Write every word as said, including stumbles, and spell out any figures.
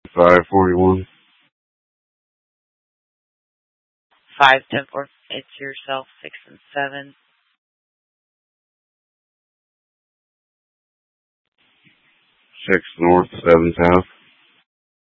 five forty-one. five ten four, it's yourself, six and seven. six north, seven south.